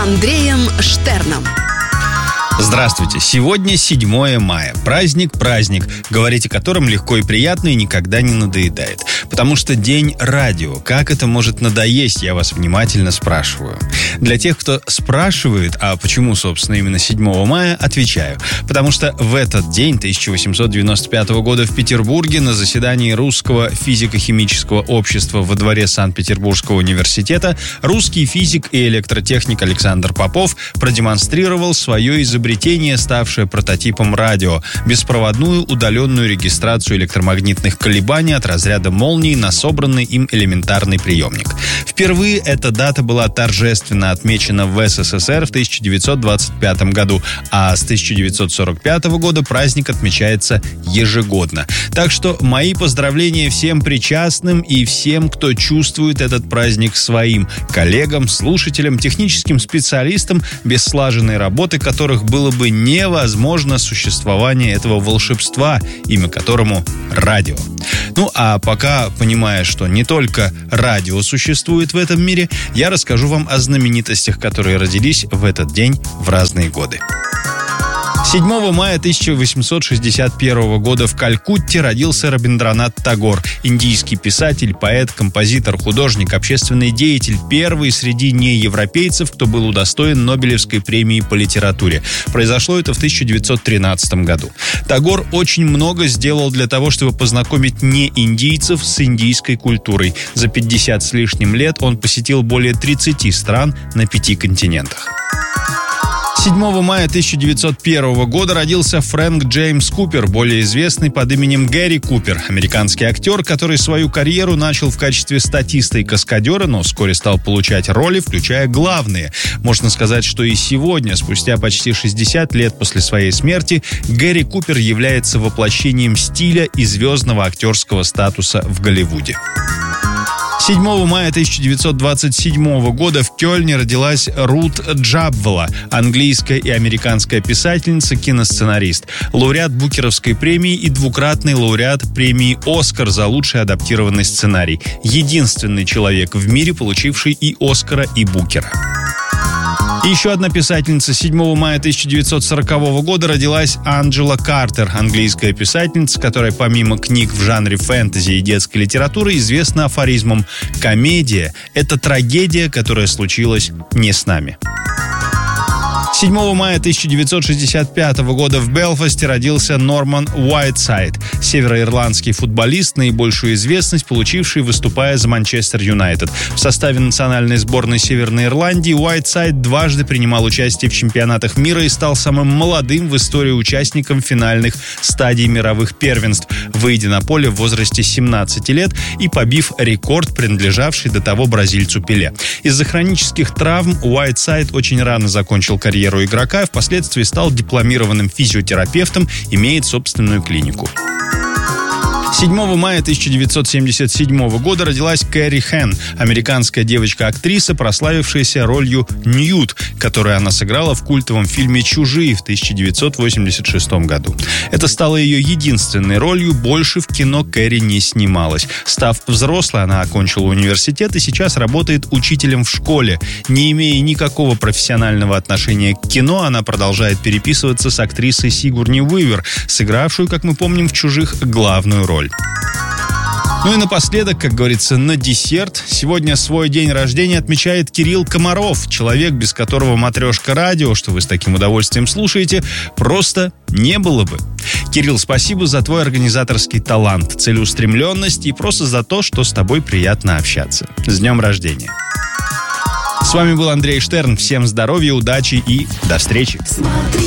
Андреем Штерном. Здравствуйте! Сегодня 7 мая. Праздник, говорить о котором легко и приятно и никогда не надоедает. Потому что день радио. Как это может надоесть, я вас внимательно спрашиваю. Для тех, кто спрашивает, а почему, собственно, именно 7 мая, отвечаю. Потому что в этот день, 1895 года, в Петербурге на заседании Русского физико-химического общества во дворе Санкт-Петербургского университета русский физик и электротехник Александр Попов продемонстрировал свое изобретение, ставшее прототипом радио – беспроводную удаленную регистрацию электромагнитных колебаний от разряда молнии на собранный им элементарный приемник. Впервые эта дата была торжественно отмечена в СССР в 1925 году, а с 1945 года праздник отмечается ежегодно. Так что мои поздравления всем причастным и всем, кто чувствует этот праздник своим, коллегам, слушателям, техническим специалистам, без слаженной работы которых было бы невозможно существование этого волшебства, имя которому радио. Ну а пока, понимая, что не только радио существует в этом мире, я расскажу вам о знаменитостях, которые родились в этот день в разные годы. 7 мая 1861 года в Калькутте родился Рабиндранат Тагор, индийский писатель, поэт, композитор, художник, общественный деятель, первый среди неевропейцев, кто был удостоен Нобелевской премии по литературе. Произошло это в 1913 году. Тагор очень много сделал для того, чтобы познакомить неиндийцев с индийской культурой. За 50 с лишним лет он посетил более 30 стран на 5 континентах. 7 мая 1901 года родился Фрэнк Джеймс Купер, более известный под именем Гэри Купер, американский актер, который свою карьеру начал в качестве статиста и каскадера, но вскоре стал получать роли, включая главные. Можно сказать, что и сегодня, спустя почти 60 лет после своей смерти, Гэри Купер является воплощением стиля и звездного актерского статуса в Голливуде. 7 мая 1927 года в Кёльне родилась Рут Джабвелла, английская и американская писательница, киносценарист, лауреат Букеровской премии и двукратный лауреат премии «Оскар» за лучший адаптированный сценарий. Единственный человек в мире, получивший и «Оскара», и «Букера». И еще одна писательница. 7 мая 1940 года родилась Анджела Картер, английская писательница, которая помимо книг в жанре фэнтези и детской литературы известна афоризмом «Комедия – это трагедия, которая случилась не с нами». 7 мая 1965 года в Белфасте родился Норман Уайтсайд, североирландский футболист, наибольшую известность получивший, выступая за Манчестер Юнайтед. В составе национальной сборной Северной Ирландии Уайтсайд дважды принимал участие в чемпионатах мира и стал самым молодым в истории участником финальных стадий мировых первенств, выйдя на поле в возрасте 17 лет и побив рекорд, принадлежавший до того бразильцу Пеле. Из-за хронических травм Уайтсайд очень рано закончил карьеру игрока, впоследствии стал дипломированным физиотерапевтом, имеет собственную клинику. 7 мая 1977 года родилась Кэрри Хэнн, американская девочка-актриса, прославившаяся ролью Ньют, которую она сыграла в культовом фильме «Чужие» в 1986 году. Это стало ее единственной ролью, больше в кино Кэрри не снималась. Став взрослой, она окончила университет и сейчас работает учителем в школе. Не имея никакого профессионального отношения к кино, она продолжает переписываться с актрисой Сигурни Уивер, сыгравшую, как мы помним, в «Чужих» главную роль. Ну и напоследок, как говорится, на десерт, сегодня свой день рождения отмечает Кирилл Комаров, человек, без которого матрешка радио, что вы с таким удовольствием слушаете, просто не было бы. Кирилл, спасибо за твой организаторский талант, целеустремленность и просто за то, что с тобой приятно общаться. С днем рождения! С вами был Андрей Штерн. Всем здоровья, удачи и до встречи!